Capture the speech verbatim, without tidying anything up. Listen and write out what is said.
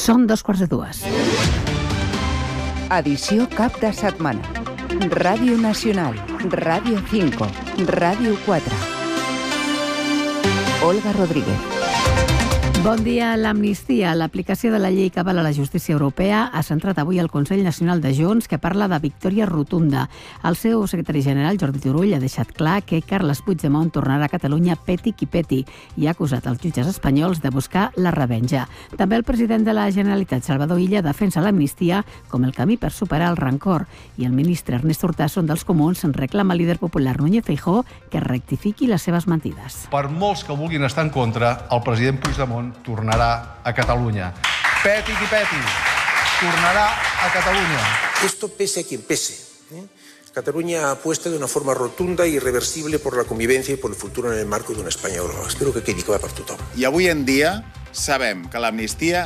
Són dos quarts de dues. Edició cap de setmana. Ràdio Nacional, Ràdio cinco, Ràdio quatre. Olga Rodríguez. Bon dia. L'amnistia, l'aplicació de la llei que avala la justícia europea, ha centrat avui el Consell Nacional de Junts, que parla de victòria rotunda. El seu secretari general, Jordi Turull, ha deixat clar que Carles Puigdemont tornarà a Catalunya peti qui peti i ha acusat els jutges espanyols de buscar la revenja. També el president de la Generalitat, Salvador Illa, defensa l'amnistia com el camí per superar el rancor. I el ministre Ernest Urtasun dels Comuns reclama al líder popular Núñez Feijóo que rectifiqui les seves mentides. Per molts que vulguin estar en contra, el president Puigdemont tornarà a Catalunya. Peti qui peti, tornará a Cataluña. Esto pese a quien pese. ¿eh? Cataluña apuesta de una forma rotunda i irreversible por la convivencia y por el futuro en el marco d'una Espanya global. Espero que quedi clar per tothom. I avui en dia sabem que l'amnistia